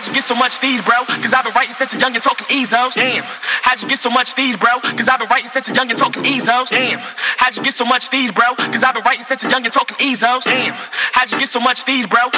you get so much these, bro? Cause I've been writing since a young and talking EZOs. Damn, how'd you get so much these, bro? Cause I've been writing since a young and talking EZOs. Damn, how'd you get so much these, bro? Cause I've been writing since a young and talking EZOs. Damn, how'd you get so much these, bro?